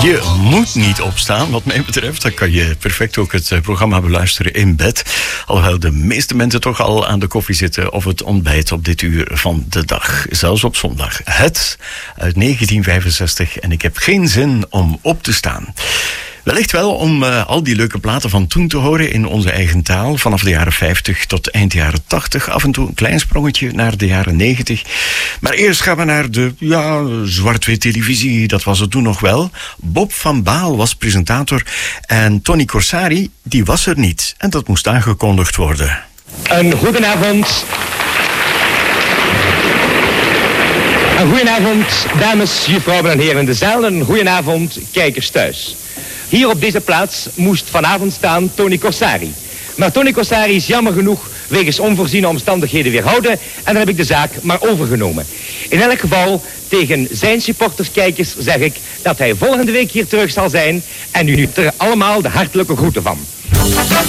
Je moet niet opstaan, wat mij betreft. Dan kan je perfect ook het programma beluisteren in bed. Alhoewel de meeste mensen toch al aan de koffie zitten of het ontbijt op dit uur van de dag. Zelfs op zondag. Het uit 1965 en ik heb geen zin om op te staan. Wellicht wel om al die leuke platen van toen te horen in onze eigen taal. Vanaf de jaren 50 tot eind jaren 80. Af en toe een klein sprongetje naar de jaren 90. Maar eerst gaan we naar de zwart-wit televisie. Dat was het toen nog wel. Bob van Baal was presentator. En Tony Corsari, die was er niet. En dat moest aangekondigd worden. Een goedenavond. Een goedenavond, dames, juffrouwen en heren in de zaal. En een goedenavond, kijkers thuis. Hier op deze plaats moest vanavond staan Tony Corsari. Maar Tony Corsari is jammer genoeg wegens onvoorziene omstandigheden weerhouden. En dan heb ik de zaak maar overgenomen. In elk geval, tegen zijn supporterskijkers zeg ik dat hij volgende week hier terug zal zijn. En u er allemaal de hartelijke groeten van.